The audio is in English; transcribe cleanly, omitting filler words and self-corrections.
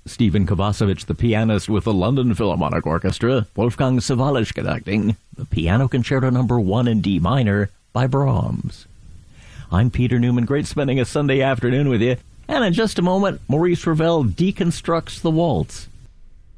Stephen Kovacevic, the pianist with the London Philharmonic Orchestra, Wolfgang Sawallisch conducting the Piano Concerto No. 1 in D minor by Brahms. I'm Peter Newman. Great spending a Sunday afternoon with you. And in just a moment, Maurice Ravel deconstructs the waltz.